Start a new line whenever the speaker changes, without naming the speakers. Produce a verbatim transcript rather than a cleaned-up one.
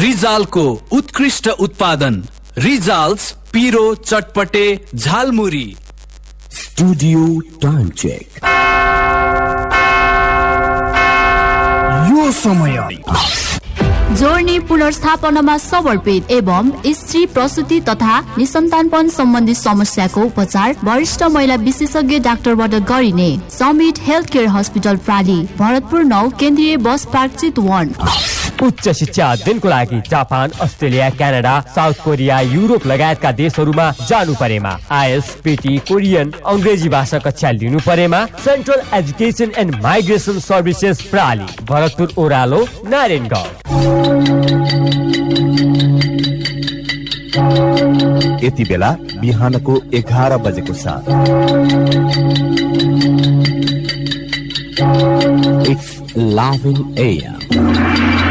रिजालको उत्कृष्ट उत्पादन रिजाल्स पिरो चटपटे झालमुरी।
Studio time check. यो समय
जोर्नी पुनर्स्थापनामा समर्पित एवं स्त्री प्रसुति तथा निसन्तानपन सम्बन्धी समस्याको उपचार वरिष्ठ महिला विशेषज्ञ डाक्टरबाट गरिने summit health care hospital प्राली Bharatpur नौ केन्द्रीय बस पार्क चितवन।
उच्च शिक्षा अध्ययनको लागि Japan, Australia, Canada, south Korea, Europe लगायतका देशहरूमा जानु परेमा आइएल्स, पीटी, कोरियन, अंग्रेजी भाषा कक्षा लिनु परेमा central education and migration services प्राली Bharatpur ओरालो Narayangarh.
यति बेला बिहानको एघार बजेको साथ इट्स लाभिङ एयर।